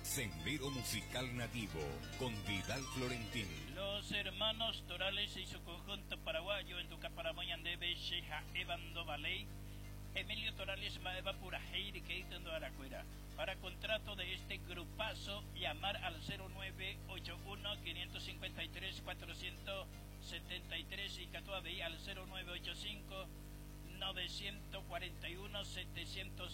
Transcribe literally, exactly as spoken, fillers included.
Sendero Musical Nativo con Vidal Florentín. Los hermanos Torales y su conjunto paraguayo en Tucaparamoyandebe, Sheja Evando Baley, Emilio Torales Maeva Purajeiri Keitando Aracuera. Para contrato de este grupazo, llamar al cero nueve ocho uno, cinco cinco tres, cuatro siete tres y Catuabey al cero nueve ocho cinco, nueve cuatro uno, setecientos